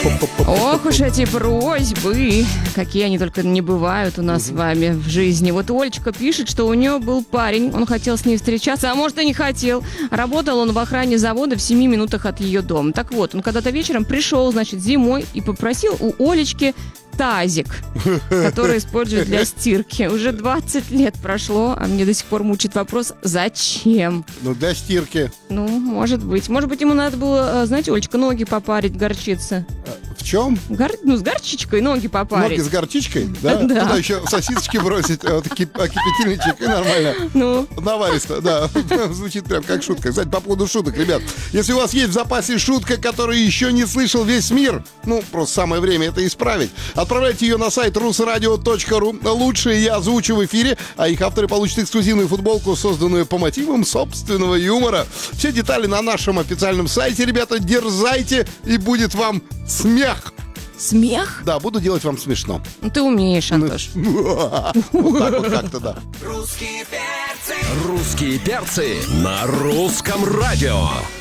Ох уж эти просьбы, какие они только не бывают у нас с вами в жизни. Вот Олечка пишет, что у нее был парень, он хотел с ней встречаться, а может и не хотел. Работал он в охране завода в 7 минутах от ее дома. Так вот, он когда-то вечером пришел, значит, зимой и попросил у Олечки тазик, который используют для стирки. Уже 20 лет прошло, а мне до сих пор мучит вопрос, зачем? Ну, для стирки. Ну, может быть. Может быть, ему надо было, знаете, Олечка, ноги попарить, горчица. В чем? Ну, с горчичкой ноги попарить. Ноги с горчичкой, да? Да. Туда еще сосисочки бросить, кипятильничек, и нормально. Ну. Наваристо, да. Звучит прям как шутка. Кстати, по поводу шуток, ребят. Если у вас есть в запасе шутка, которую еще не слышал весь мир, ну, просто самое время это исправить. Отправляйте ее на сайт rusradio.ru. Лучшие я озвучу в эфире, а их авторы получат эксклюзивную футболку, созданную по мотивам собственного юмора. Все детали на нашем официальном сайте, ребята, дерзайте, и будет вам смех. Смех? Да, буду делать вам смешно. Ну, ты умеешь, Антош. Вот так вот как-то, да. Русские перцы на русском радио.